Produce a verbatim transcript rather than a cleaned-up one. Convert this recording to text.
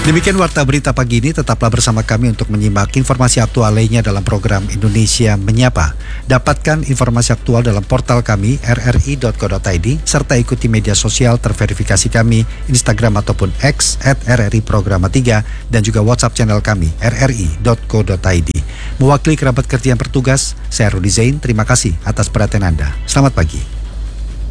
Demikian Warta Berita Pagi ini, tetaplah bersama kami untuk menyimak informasi aktual lainnya dalam program Indonesia Menyapa. Dapatkan informasi aktual dalam portal kami r r i dot co dot i d serta ikuti media sosial terverifikasi kami, Instagram ataupun X at r r i programa tiga dan juga WhatsApp channel kami r r i dot co dot i d. Mewakili kerabat kerja yang bertugas, saya Rudi Zain, terima kasih atas perhatian Anda. Selamat pagi.